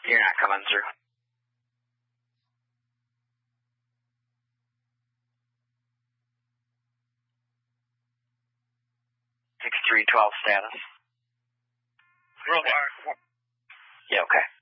You're not coming through. 6312 status. Real hard. Yeah, okay.